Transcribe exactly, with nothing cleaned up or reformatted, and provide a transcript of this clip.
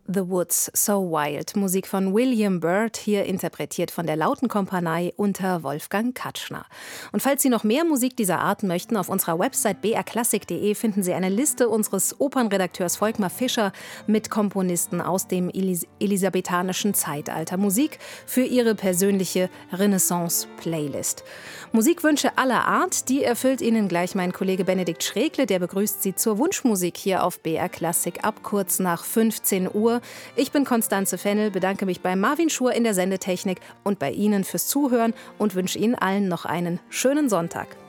The Woods, So Wild, Musik von William Byrd, hier interpretiert von der Lautenkompanie unter Wolfgang Katschner. Und falls Sie noch mehr Musik dieser Art möchten, auf unserer Website b r klassik punkt d e finden Sie eine Liste unseres Opernredakteurs Volkmar Fischer mit Komponisten aus dem Elis- elisabethanischen Zeitalter. Musik für Ihre persönliche Renaissance-Playlist. Musikwünsche aller Art, die erfüllt Ihnen gleich mein Kollege Benedikt Schregle, der begrüßt Sie zur Wunschmusik hier auf B R Klassik ab kurz nach fünfzehn Uhr. Ich bin Konstanze Fennel, bedanke mich bei Marvin Schur in der Sendetechnik und bei Ihnen fürs Zuhören und wünsche Ihnen allen noch einen schönen Sonntag.